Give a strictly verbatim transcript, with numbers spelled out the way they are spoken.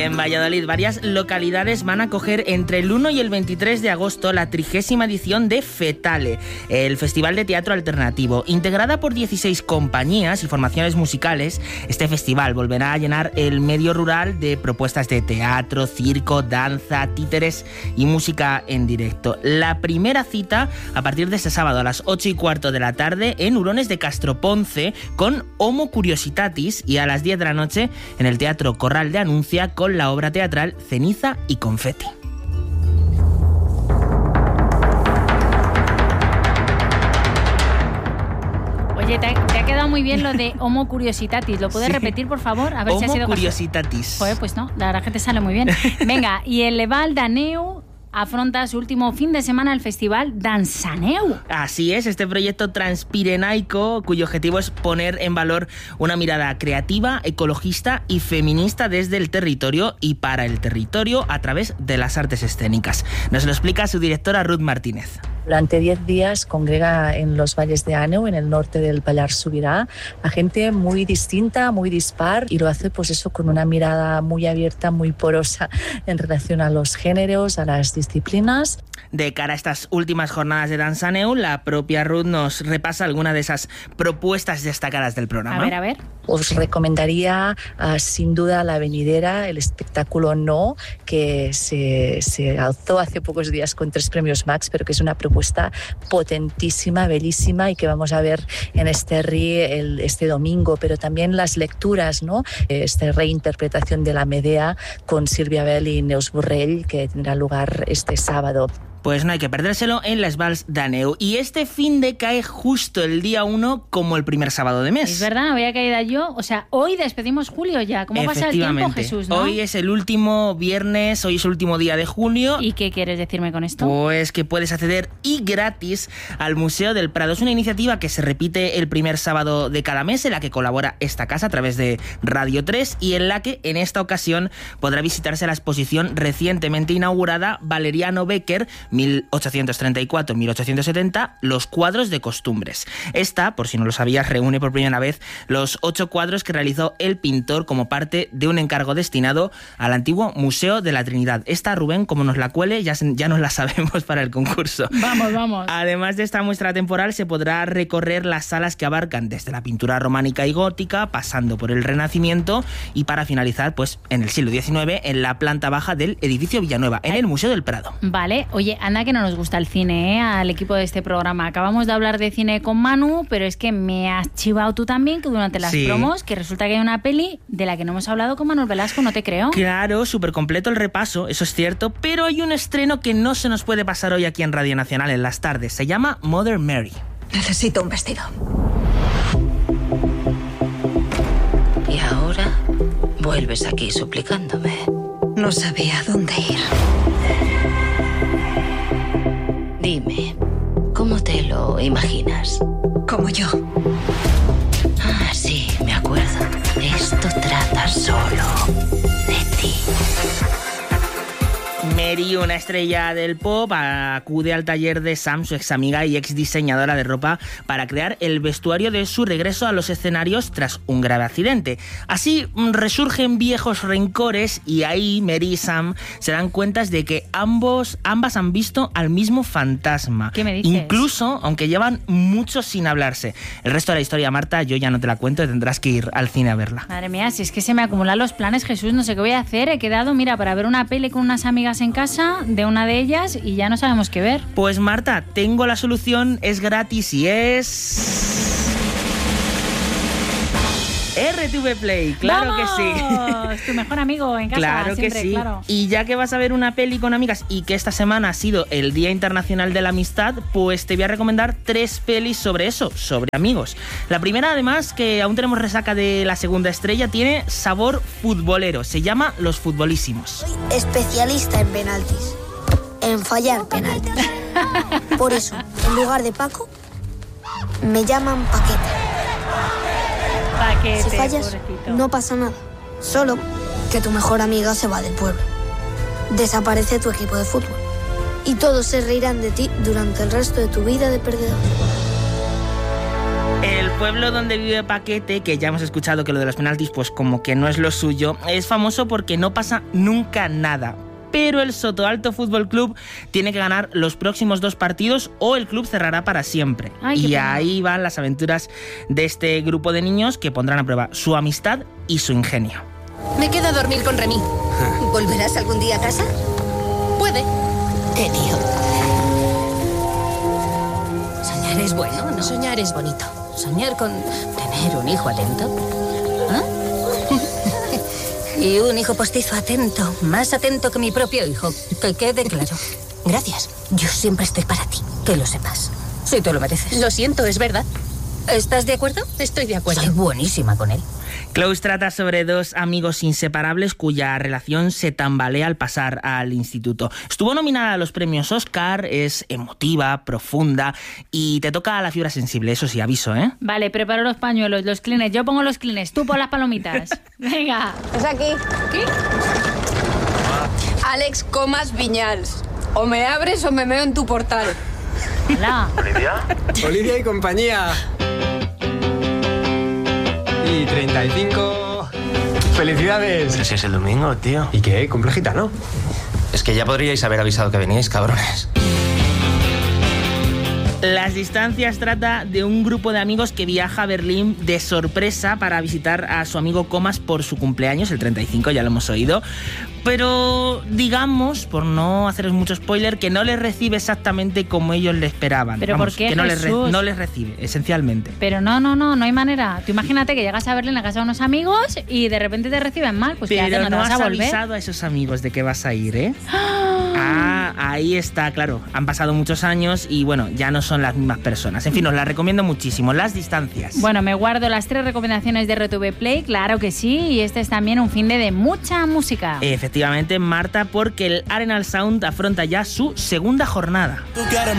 en Valladolid, varias localidades van a acoger entre el uno y el veintitrés de agosto la trigésima edición de FETALE, el Festival de Teatro Alternativo. Integrada por dieciséis compañías y formaciones musicales, este festival volverá a llenar el medio rural de propuestas de teatro, circo, danza, títeres y música en directo. La primera cita a partir de este sábado a las ocho y cuarto de la tarde en Hurones de Castroponce con Homo Curiositatis, y a las diez de la noche en el Teatro Corral de Anuncia con la obra teatral Ceniza y Confeti. Oye, te ha, te ha quedado muy bien lo de Homo Curiositatis. ¿Lo puedes sí. repetir, por favor? A ver Homo si ha sido Curiositatis. Joder, pues no, la verdad que te sale muy bien. Venga, y el Leval Daneu afronta su último fin de semana el festival Dansaneu. Así es, este proyecto transpirenaico cuyo objetivo es poner en valor una mirada creativa, ecologista y feminista desde el territorio y para el territorio a través de las artes escénicas. Nos lo explica su directora Ruth Martínez. Durante diez días congrega en los valles de Àneu, en el norte del Pallars Sobirà, a gente muy distinta, muy dispar, y lo hace pues eso con una mirada muy abierta, muy porosa en relación a los géneros, a las disciplinas. De cara a estas últimas jornadas de Dansaneu, la propia Ruth nos repasa algunas de esas propuestas destacadas del programa. A ver, a ver. Os recomendaría uh, sin duda la venidera, el espectáculo No, que se, se alzó hace pocos días con tres premios Max, pero que es una propuesta potentísima, bellísima, y que vamos a ver en Esterri el, este domingo, pero también las lecturas, ¿no? Esta reinterpretación de la Medea con Sílvia Bell y Neus Borrell, que tendrá lugar este sábado. Pues no hay que perdérselo en las Vals d'Àneu. Y este fin de cae justo el día uno como el primer sábado de mes. Es verdad, no había caído yo. O sea, hoy despedimos julio ya. ¿Cómo pasa el tiempo, Jesús, no? Hoy es el último viernes, hoy es el último día de julio. ¿Y qué quieres decirme con esto? Pues que puedes acceder y gratis al Museo del Prado. Es una iniciativa que se repite el primer sábado de cada mes, en la que colabora esta casa a través de Radio tres y en la que en esta ocasión podrá visitarse la exposición recientemente inaugurada Valeriano Becker, mil ochocientos treinta y cuatro a mil ochocientos setenta, Los cuadros de costumbres. Esta, por si no lo sabías, reúne por primera vez los ocho cuadros que realizó el pintor como parte de un encargo destinado al antiguo Museo de la Trinidad. Esta, Rubén, como nos la cuele, ya, ya nos la sabemos para el concurso. Vamos, vamos. Además de esta muestra temporal, se podrá recorrer las salas que abarcan desde la pintura románica y gótica, pasando por el Renacimiento, y para finalizar, pues en el siglo diecinueve, en la planta baja del edificio Villanueva, en el Museo del Prado. Vale, oye, anda que no nos gusta el cine, ¿eh? Al equipo de este programa. Acabamos de hablar de cine con Manu, pero es que me has chivado tú también que durante las sí. promos, que resulta que hay una peli de la que no hemos hablado con Manuel Velasco, no te creo. Claro, súper completo el repaso, eso es cierto, pero hay un estreno que no se nos puede pasar hoy aquí en Radio Nacional en las tardes. Se llama Mother Mary. Necesito un vestido. Y ahora vuelves aquí suplicándome. No sabía dónde ir. Dime, ¿cómo te lo imaginas? Como yo. Ah, sí, me acuerdo. Esto trata solo de ti. Mary, una estrella del pop, acude al taller de Sam, su ex amiga y ex diseñadora de ropa, para crear el vestuario de su regreso a los escenarios tras un grave accidente. Así resurgen viejos rencores y ahí Mary y Sam se dan cuenta de que ambos, ambas han visto al mismo fantasma. ¿Qué me dices? Incluso, aunque llevan mucho sin hablarse. El resto de la historia, Marta, yo ya no te la cuento, tendrás que ir al cine a verla. Madre mía, si es que se me acumulan los planes, Jesús, no sé qué voy a hacer. He quedado, mira, para ver una peli con unas amigas en casa de una de ellas y ya no sabemos qué ver. Pues Marta, tengo la solución, es gratis y es... R T V Play, claro ¡Vamos! que sí. Tu mejor amigo en casa, claro siempre, que sí. Claro. Y ya que vas a ver una peli con amigas y que esta semana ha sido el Día Internacional de la Amistad, pues te voy a recomendar tres pelis sobre eso, sobre amigos. La primera, además, que aún tenemos resaca de la segunda estrella, tiene sabor futbolero. Se llama Los Futbolísimos. Soy especialista en penaltis, en fallar penaltis. Por eso, en lugar de Paco, me llaman Paquete. Paquete, si fallas, pobrecito. No pasa nada. Solo que tu mejor amiga se va del pueblo. Desaparece tu equipo de fútbol. Y todos se reirán de ti durante el resto de tu vida de perdedor. El pueblo donde vive Paquete, que ya hemos escuchado que lo de los penaltis pues como que no es lo suyo, es famoso porque no pasa nunca nada. Pero el Sotoalto Fútbol Club tiene que ganar los próximos dos partidos o el club cerrará para siempre. Ay, y ahí van las aventuras de este grupo de niños que pondrán a prueba su amistad y su ingenio. Me quedo a dormir con Remy. ¿Volverás algún día a casa? Puede. ¿Qué tío? Soñar es bueno, ¿no? Soñar es bonito. Soñar con tener un hijo atento. ¿Ah? Y un hijo postizo atento, más atento que mi propio hijo. Que quede claro. Gracias. Yo siempre estoy para ti, que lo sepas. Si te lo mereces. Lo siento, es verdad. ¿Estás de acuerdo? Estoy de acuerdo. Soy buenísima con él. Close trata sobre dos amigos inseparables cuya relación se tambalea al pasar al instituto. Estuvo nominada a los premios Oscar, es emotiva, profunda y te toca la fibra sensible, eso sí, aviso, ¿eh? Vale, preparo los pañuelos, los clines. Yo pongo los clines, tú pon las palomitas. Venga. Es aquí. ¿Qué? Àlex Comas Viñals. O me abres o me meo en tu portal. Hola. ¿Olivia? Olivia y compañía. Y treinta y cinco. ¡Felicidades! Pero si es el domingo, tío. ¿Y qué? ¿Complejita, no? Es que ya podríais haber avisado que veníais, cabrones. Las distancias trata de un grupo de amigos que viaja a Berlín de sorpresa para visitar a su amigo Comas por su cumpleaños, el treinta y cinco, ya lo hemos oído. Pero digamos, por no haceros mucho spoiler, que no les recibe exactamente como ellos le esperaban. ¿Pero Vamos, por qué, que no les, re- Jesús? no les recibe, esencialmente. Pero no, no, no, no hay manera. Tú imagínate que llegas a Berlín a casa de unos amigos y de repente te reciben mal. Pues ¿qué haces? Pero ¿No te no vas has a volver? avisado a esos amigos de que vas a ir, ¿eh? Ah, ahí está, claro. Han pasado muchos años y bueno, ya no son las mismas personas. En fin, os las recomiendo muchísimo. Las distancias. Bueno, me guardo las tres recomendaciones de R T V Play, claro que sí, y este es también un fin de, de mucha música. Efectivamente, Marta, porque el Arenal Sound afronta ya su segunda jornada.